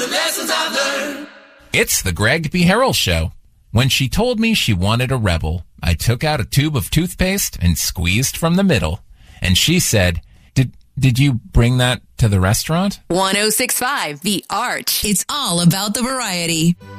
the lessons I've learned. It's the Greg B. Harrell Show. When she told me she wanted a Rebel, I took out a tube of toothpaste and squeezed from the middle. And she said, Did you bring that to the restaurant? 106.5 The Arch. It's all about the variety.